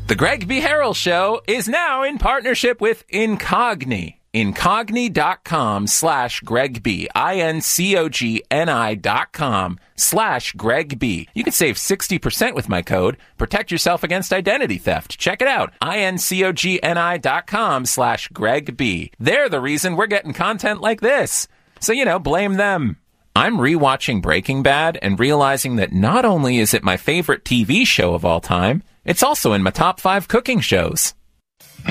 The Greg B. Harrell Show is now in partnership with Incogni. Incogni.com/Greg B. INCOGNI.com/Greg B. You can save 60% with my code. Protect yourself against identity theft. Check it out. INCOGNI.com/Greg B. They're the reason we're getting content like this. So, blame them. I'm rewatching Breaking Bad and realizing that not only is it my favorite TV show of all time, it's also in my top 5 cooking shows.